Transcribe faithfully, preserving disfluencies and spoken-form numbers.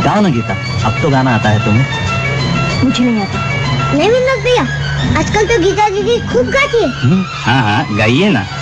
गाओ ना गीता, अब तो गाना आता है तुम्हें। मुझे नहीं आता। नहीं विनोद भैया, आजकल तो गीता दीदी खूब गाती है। हाँ हाँ गाइए ना।